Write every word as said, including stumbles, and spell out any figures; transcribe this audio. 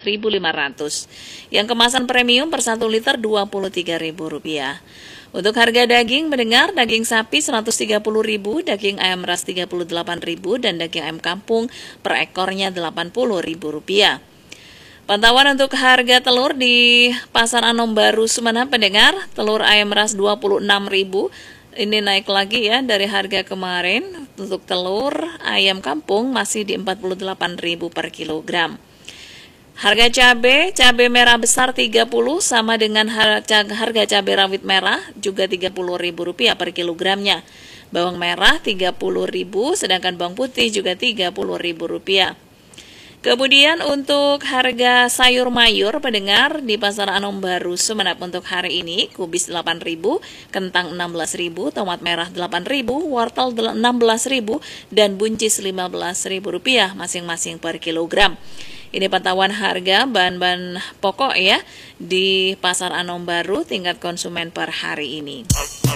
ribu lima ratus. Yang kemasan premium per satu liter dua puluh tiga ribu rupiah. Untuk harga daging mendengar, daging sapi seratus tiga puluh ribu, daging ayam ras tiga puluh delapan ribu, dan daging ayam kampung per ekornya delapan puluh ribu rupiah. Pantauan untuk harga telur di Pasar Anom Baru Sumeneb pendengar, telur ayam ras dua puluh enam ribu, ini naik lagi ya dari harga kemarin. Untuk telur ayam kampung masih di empat puluh delapan ribu per kilogram. Harga cabai, cabai merah besar tiga puluh sama dengan harga, harga cabai rawit merah juga tiga puluh ribu rupiah per kilogramnya. Bawang merah tiga puluh ribu, sedangkan bawang putih juga tiga puluh ribu rupiah. Kemudian untuk harga sayur mayur pendengar di Pasar Anom Baru Sumeneb untuk hari ini, kubis delapan ribu, kentang enam belas ribu, tomat merah delapan ribu, wortel enam belas ribu, dan buncis lima belas ribu rupiah masing-masing per kilogram. Ini pantauan harga bahan-bahan pokok ya di Pasar Anom Baru tingkat konsumen per hari ini.